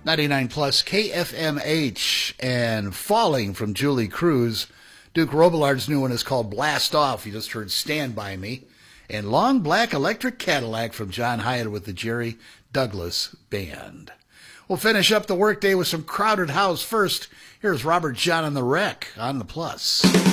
99 plus KFMH, and Falling from Julie Cruz. Duke Robillard's new one is called Blast Off. You just heard Stand By Me. And Long Black Electric Cadillac from John Hyatt with the Jerry Douglas Band. We'll finish up the workday with some Crowded House first. Here's Robert John and the Wreck on the Plus.